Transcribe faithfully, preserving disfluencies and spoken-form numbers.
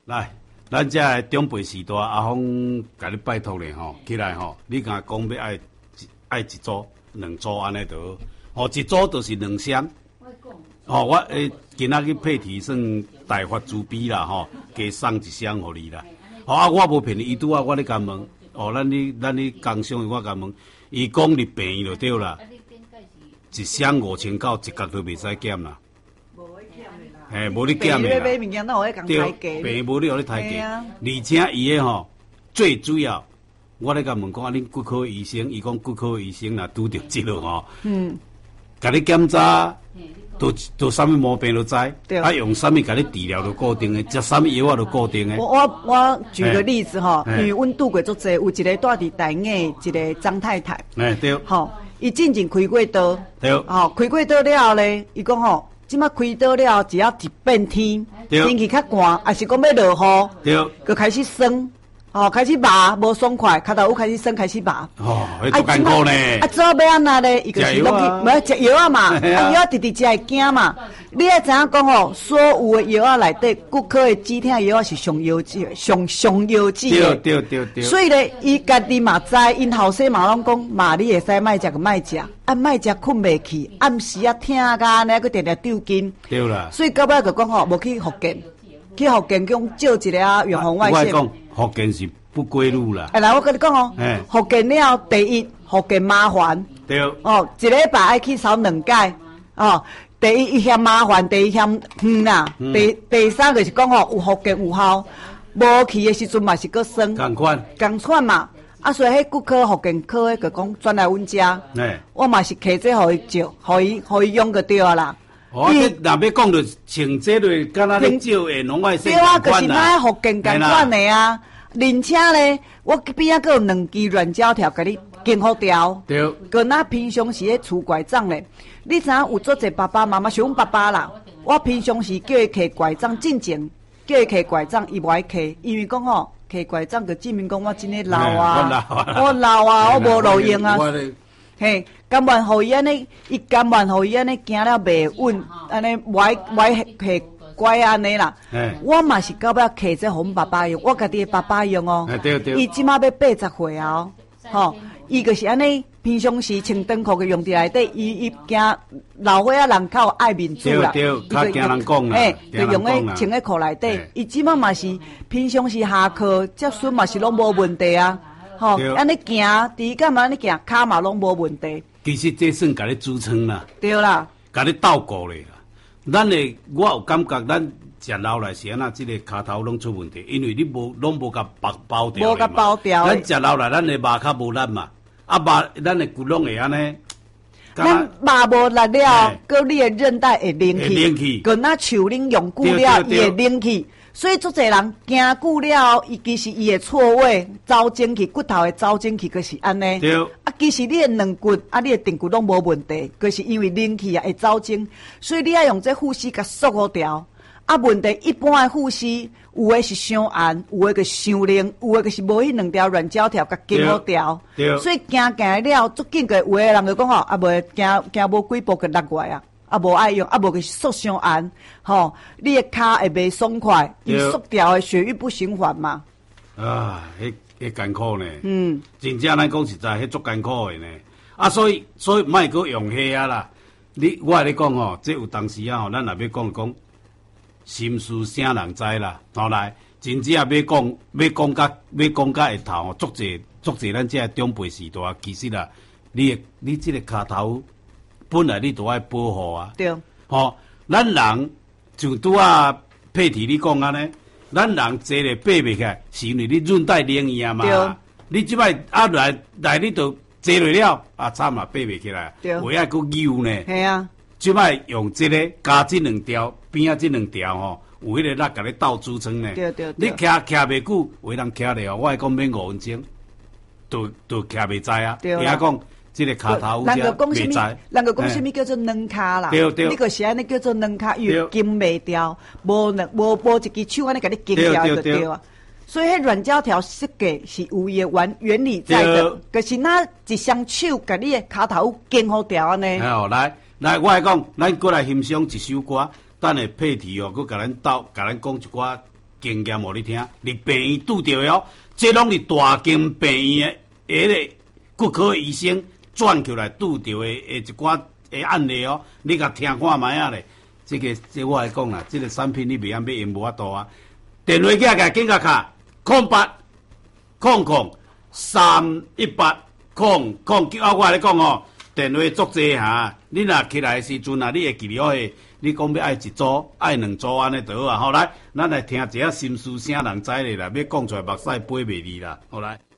来，咱这长辈时代，阿峰甲你拜托咧吼，起来吼，你甲讲要爱爱一组、两组安尼就好，哦，一组就是两箱。哦，我诶，今仔日配题算大发慈悲啦吼，加送一箱互你啦。好啊，我无骗你，伊拄啊，我咧甲问，哦，咱你咱你工商，我甲问，伊讲你病就对啦，一箱五千九，一角都袂使减啦。嘿，无你减的啦。 买物件哪有咧讲抬价？ 对，无你有咧抬价，而且伊诶吼最主要，我咧甲问讲啊，恁骨科医生，伊讲骨科医生若拄着即落吼，嗯，甲你检查，都都啥物毛病都知，啊用啥物甲你治疗都固定诶，食啥物药啊都固定诶。 我我我举个例子吼，因为阮拄过足济，有一个住伫台nghệ，一个张太太， 哎对， 吼，伊进前开过刀， 对， 吼开过刀了后咧，伊讲吼。即摆开刀了，只要一变天，天气较寒，还是讲要落雨， 对， 就开始酸，哦，开始麻，无爽快，脚头有开始酸，开始麻。 哦，迄足艰苦呢。 啊，做要安那咧？伊就是落去，无食药啊嘛，啊药直直食会惊嘛。你爱知影讲吼，所有的药啊内底，骨科的止痛药啊是上药剂，上上药剂的。对对对对。 所以咧，伊家己嘛知，因后生嘛拢讲，嘛你会使卖食个卖食，啊卖食困袂去，暗时啊疼甲安尼，佮定定丢筋。 对啦。 所以到尾就讲吼，无去福建，去福建讲照一个啊远红外线。 我讲福建是不归路啦。 哎，来我跟你讲哦，福建了第一，福建麻烦。 对。 哦，一礼拜爱去扫两届，哦。第一伊嫌麻烦，第一嫌远啦，嗯、第第三就是讲吼有福建有效，无去的时阵嘛是搁酸， 共款， 共款嘛。啊，所以迄骨科、福建科的就讲转来阮遮，我嘛是摕这互伊照，互伊互伊用就对啊啦。 哦，你若要讲着穿这类，敢若咧照诶拢爱说对啊，就是那福建共款的啊。而且咧，我边仔搁有两支软胶条，甲你经好调。 对。 搁那平常时咧拄拐杖咧。你知影有做者爸爸妈妈，像阮爸爸啦，我平常时叫伊摕拐杖，进前叫伊摕拐杖，伊无爱摕，因为讲吼，摕拐杖就证明讲我真诶老啊，我老啊，我无路用啊，嘿，甘愿互伊安尼，伊甘愿互伊安尼行了袂稳，安尼歪歪摕拐安尼啦。我嘛是到尾摕这互阮爸爸用，我家己诶爸爸用哦。伊即马要八十岁啊，吼，伊就是安尼。平常时穿短裤嘅用伫内底，伊伊惊老岁仔人较爱面子啦， 对对，较惊人讲啦， 诶，就用咧穿咧裤内底。伊即马嘛是平常时下课接孙嘛是拢无问题啊，吼，安尼行，伫干嘛安尼行，骹嘛拢无问题。 其实这算甲你支撑啦， 对啦， 甲你倒顾咧啦。咱诶，我有感觉，咱食老来时啊，那即个骹头拢出问题，因为你无拢无甲包包掉， 无甲包掉。 咱食老来，咱诶肉较无力嘛。啊，肉咱的骨拢会安尼， 咱肉无力了，佮你的韧带会冷去，佮那手恁用久了伊会冷去，所以足侪人行久了，伊其实伊的错位走进去，骨头的走进去，就是安尼。 对。 啊，其实你的软骨啊，你的髌骨拢无问题，就是因为冷去啊会走进，所以你要用这护膝甲缩好掉。啊，问题一般的护膝，有的是伤硬，有的个伤冷，有的个是无迄两条软胶条甲经好调，所以行行了足紧个，有的人就讲吼，啊无行行无几步个落过来啊，啊无爱用，啊无个是缩伤硬，吼，你的骹会袂爽快，伊缩掉的血液不循环嘛。 啊，迄迄艰苦呢，嗯，真正咱讲实在，迄足艰苦的呢。啊，所以所以莫搁用迄啊啦，你我来你讲吼，这有当时啊吼，咱若要讲讲。心事啥人知啦？后来真正要讲，要讲甲要讲甲下头吼，足济足济咱这长辈时代，其实啦，你你这个骹头本来你都爱保护啊。 对。 吼、哦，咱人就拄啊配题你讲安尼，咱人坐咧爬袂起来，是因为你韧带冷去啊嘛。对。你即摆啊来来你就坐落了，啊惨嘛爬袂起来， 对。 为爱佫扭呢。 系啊。 即摆用这个加这两条边啊，这两条吼，有迄个力甲你倒支撑呢。 对对对。你徛徛袂久，有人徛咧哦，我讲免五分钟，都都徛袂知啊。对啦。讲这个骹头有只袂知。 人个讲什么叫做软骹啦？ 对对。 你个是安尼叫做软骹，因为筋袂掉，无能无无一支手安尼甲你筋掉就对啊。所以迄软胶条设计是有伊原原理在的，可是那一双手甲你的骹头筋好掉安尼。 好来。来，我来讲，咱过来欣赏一首歌，等下配题哦，佮甲咱斗，甲咱讲一寡经验互你听，你病院拄着的哦，这拢是大间病院的迄个骨科医生转起来拄着的诶一寡诶案例哦，你甲听看卖啊咧。这个这我来讲啦，这个产品你袂晓买用无法度啊。电话架架紧甲卡，空八空空三一八空空，啊我来讲哦，电话足济哈，你若起来的时阵啊，你会记了诶。你讲要爱一组，爱两组安尼就好啊。好来，咱来听一下心事啥人知咧啦，要讲出来目屎飞袂离啦。好来。